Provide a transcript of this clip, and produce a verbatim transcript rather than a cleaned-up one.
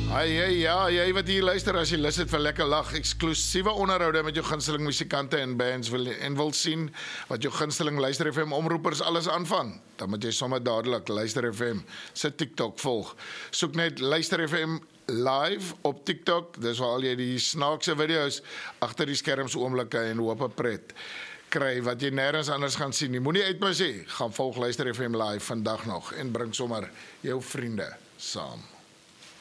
Hey, hey, ja, jy wat hier luister as jy lus het vir lekker lag, eksklusiewe onderhoude met jou gunsteling musikante en bands wil, en wil sien wat jou gunsteling Luister F M omroepers alles aanvang, dan moet jy sommer dadelik Luister F M se TikTok volg. Soek net Luister F M live op TikTok, dis waar al jy die snaakse video's agter die skerms oomblikke en hoop pret kry wat jy nêrens anders gaan sien. Jy moenie uitmis nie, gaan volg Luister F M live vandag nog en bring sommer jou vriende saam.